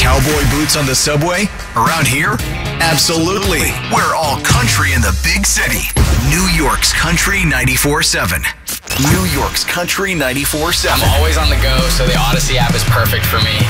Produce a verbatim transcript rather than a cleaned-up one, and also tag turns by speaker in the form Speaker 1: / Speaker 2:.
Speaker 1: cowboy boots on the subway? Around here? Absolutely. We're all country in the big city. New York's Country ninety-four seven. New York's Country ninety-four seven.
Speaker 2: I'm always on the go, so the Odyssey app is perfect for me.